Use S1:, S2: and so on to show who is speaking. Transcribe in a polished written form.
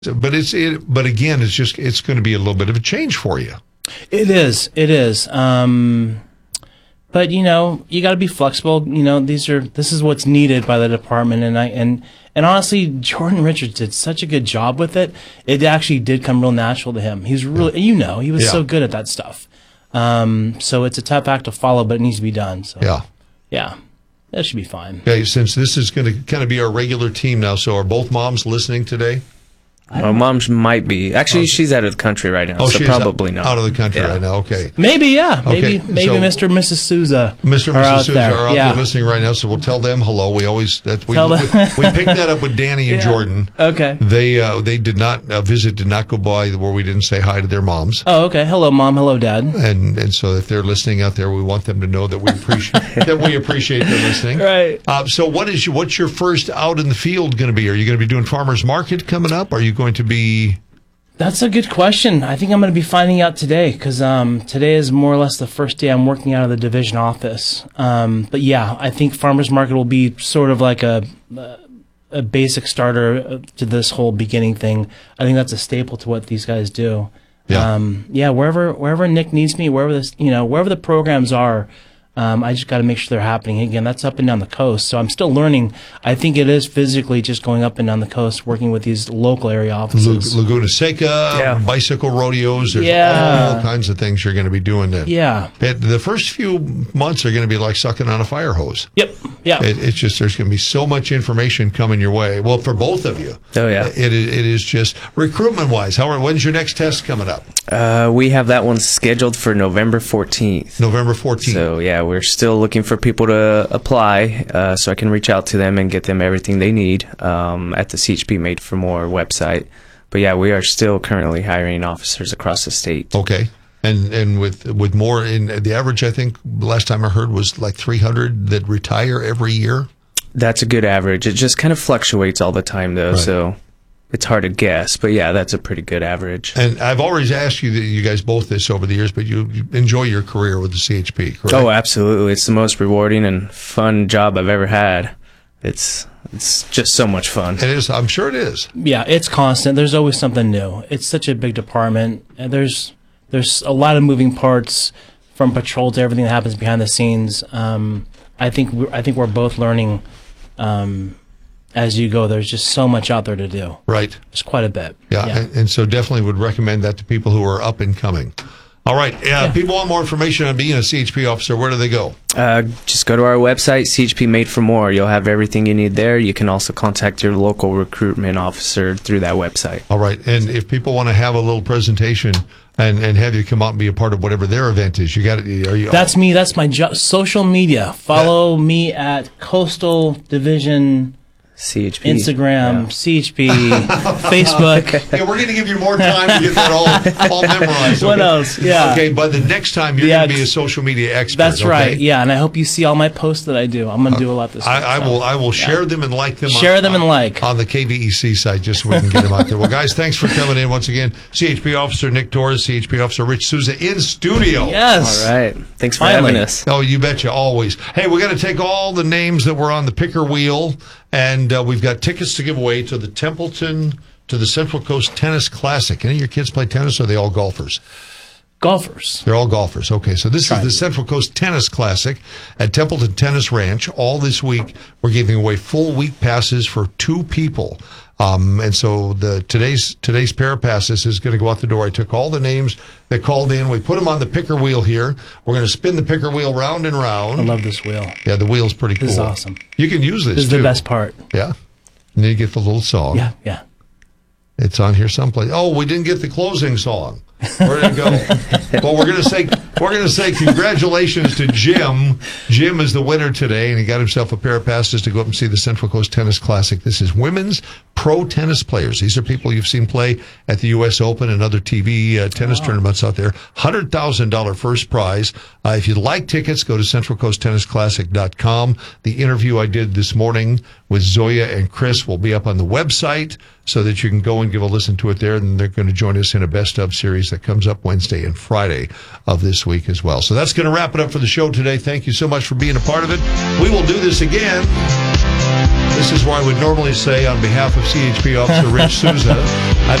S1: But but again, it's going to be a little bit of a change for you.
S2: It is. But you got to be flexible. This is what's needed by the department, and honestly, Jordan Richards did such a good job with it. It actually did come real natural to him. He's really, he was so good at that stuff. So it's a tough act to follow, but it needs to be done. So yeah, that should be fine.
S1: Okay, since this is going to kind of be our regular team now, so are both moms listening today?
S3: My mom might be. Actually, she's out of the country right now, so probably not.
S1: Out of the country right now, okay.
S2: Maybe, yeah. Maybe so, Mr. and Mrs. Souza
S1: Mr. and Mrs. Souza are out there listening right now, so we'll tell them hello. We always we picked that up with Danny and Jordan.
S2: Okay.
S1: They did not, visit did not go by where we didn't say hi to their moms.
S2: Oh, okay. Hello, Mom. Hello, Dad.
S1: And so if they're listening out there, we want them to know that we appreciate them listening.
S2: Right.
S1: So what's your first out in the field going to be? Are you going to be doing farmers market coming up? Are you going to be...
S2: That's a good question. I think I'm going to be finding out today because today is more or less the first day I'm working out of the division office. But yeah, I think farmers market will be sort of like a basic starter to this whole beginning thing. I think that's a staple to what these guys do. Yeah. Wherever Nick needs me, wherever the programs are. I just got to make sure they're happening. Again, that's up and down the coast. So I'm still learning. I think it is physically just going up and down the coast, working with these local area offices.
S1: Laguna Seca, bicycle rodeos. There's all kinds of things you're going to be doing then.
S2: Yeah.
S1: The first few months are going to be like sucking on a fire hose.
S2: Yep. Yeah.
S1: It's just, there's going to be so much information coming your way. Well, for both of you.
S3: Oh, yeah.
S1: It is just recruitment-wise. When's your next test coming up?
S3: We have that one scheduled for November 14th.
S1: November 14th.
S3: So, yeah, we're still looking for people to apply so I can reach out to them and get them everything they need at the CHP Made for More website. But, yeah, we are still currently hiring officers across the state.
S1: Okay. And with more, in the average, I think, last time I heard was like 300 that retire every year?
S3: That's a good average. It just kind of fluctuates all the time, though, so... It's hard to guess, but yeah, that's a pretty good average. And
S1: I've always asked you guys both this over the years, but you enjoy your career with the CHP, correct?
S3: Oh, absolutely. It's the most rewarding and fun job I've ever had. It's just so much fun.
S1: It is. I'm sure it is.
S2: Yeah, it's constant. There's always something new. It's such a big department. And there's a lot of moving parts from patrol to everything that happens behind the scenes. I think we're both learning. As you go, there's just so much out there to do.
S1: Right.
S2: There's quite a bit.
S1: Yeah. And so definitely would recommend that to people who are up and coming. All right. People want more information on being a CHP officer. Where do they go?
S3: Just go to our website, CHP Made for More. You'll have everything you need there. You can also contact your local recruitment officer through that website.
S1: All right. And if people want to have a little presentation and have you come out and be a part of whatever their event is, you got it.
S2: That's me. That's my job. Social media. Follow me at Coastal Division
S3: CHP.
S2: Instagram, CHP, Facebook.
S1: Yeah, we're going to give you more time to get that all memorized. Okay?
S2: What else? Yeah.
S1: Okay, but the next time you're going to be a social media expert.
S2: That's right. Yeah, and I hope you see all my posts that I do. I'm going to do a lot this week.
S1: I will share them and like them.
S2: Share them and like
S1: on the KVEC site, just so we can get them out there. Well, guys, thanks for coming in once again. CHP Officer Nick Torres, CHP Officer Rich Souza in studio.
S2: Yes.
S3: All right. Thanks for having us.
S1: Oh, you betcha, always. Hey, we got to take all the names that were on the picker wheel. And we've got tickets to give away to the Templeton, to the Central Coast Tennis Classic. Any of your kids play tennis, or are they all golfers?
S2: Golfers.
S1: They're all golfers. Okay, so this is the Central Coast Tennis Classic at Templeton Tennis Ranch. All this week, we're giving away full week passes for 2 people. And so today's pair of passes is going to go out the door. I took all the names that called in. We put them on the picker wheel here. We're going to spin the picker wheel round and round.
S2: I love this wheel.
S1: Yeah, the wheel's pretty cool.
S2: This is awesome.
S1: You can use this,
S2: This is the best part.
S1: Yeah. And then you get the little song.
S2: Yeah.
S1: It's on here someplace. Oh, we didn't get the closing song. Where did it go? Well, we're going to say congratulations to Jim. Jim is the winner today, and he got himself a pair of passes to go up and see the Central Coast Tennis Classic. This is women's pro tennis players. These are people you've seen play at the U.S. Open and other TV tennis tournaments out there. $100,000 first prize. If you'd like tickets, go to centralcoasttennisclassic.com. The interview I did this morning with Zoya and Chris will be up on the website so that you can go and give a listen to it there. And they're going to join us in a best of series that comes up Wednesday and Friday of this week as well. So that's going to wrap it up for the show today. Thank you so much for being a part of it. We will do this again. This is where I would normally say, on behalf of CHP Officer Rich Souza,